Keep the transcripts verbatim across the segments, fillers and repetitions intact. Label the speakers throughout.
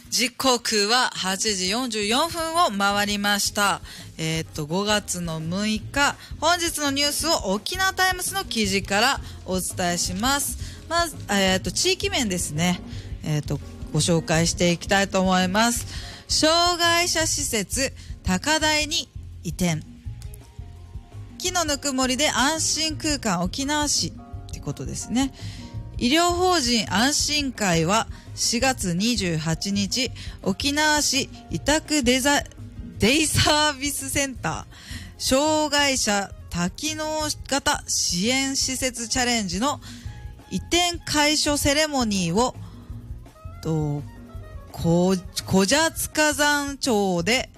Speaker 1: 時刻ははちじよんじゅうよんふんを回りました。えー、っとごがつのむいか、本日のニュースを沖縄タイムスの記事からお伝えします。まず、えー、っと地域面ですね、えー、っとご紹介していきたいと思います。障害者施設高台に移転、木のぬくもりで安心空間沖縄市ってことですね。医療法人安心会はしがつにじゅうはちにち、沖縄市委託デザデイサービスセンター障害者多機能型支援施設チャレンジの移転開所セレモニーをと小座塚山町で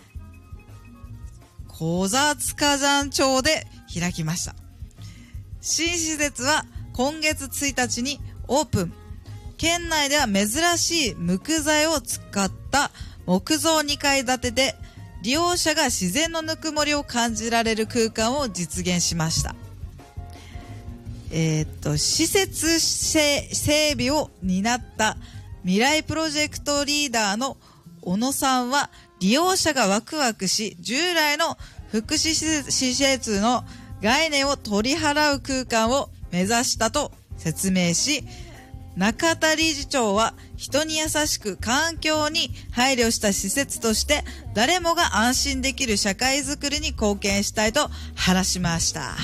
Speaker 1: 小座塚山町で開きました。新施設は今月ついたちにオープン。県内では珍しい無垢材を使った木造にかい建てで、利用者が自然のぬくもりを感じられる空間を実現しました。えー、っと施設整備を担った未来プロジェクトリーダーの小野さんは、利用者がワクワクし、従来の福祉施設の概念を取り払う空間を目指したと説明し、中田理事長は人に優しく環境に配慮した施設として誰もが安心できる社会づくりに貢献したいと話しました。はい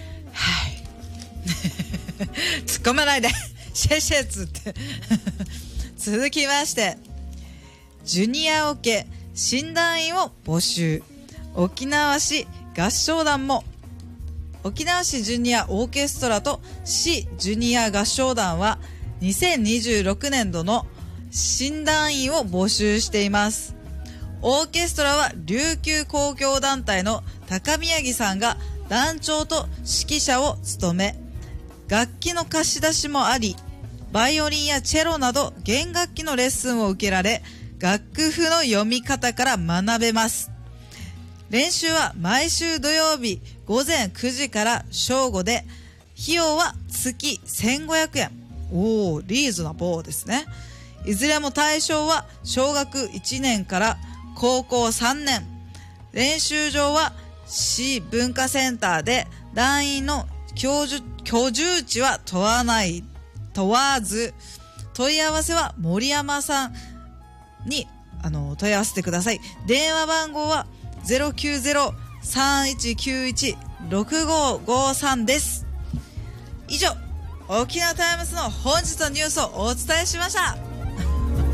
Speaker 1: 突っ込まないでシェシェツって続きまして、ジュニアオケ診断員を募集、沖縄市合唱団も。沖縄市ジュニアオーケストラと市ジュニア合唱団はにせんにじゅうろくねんどの診断員を募集しています。オーケストラは琉球交響団体の高宮城さんが団長と指揮者を務め、楽器の貸し出しもあり、バイオリンやチェロなど弦楽器のレッスンを受けられ、楽譜の読み方から学べます。練習は毎週土曜日ごぜんくじから正午で、費用は月せんごひゃくえん。おー、リーズナブルですね。いずれも対象は小学いちねんから高校さんねん。練習場は市文化センターで、団員の居住、居住地は問わない、問わず、問い合わせは森山さんにあの問い合わせてください。電話番号は ゼロきゅうゼロ さんいちきゅういち ろくごごさん です。以上、沖縄タイムスの本日のニュースをお伝えしました。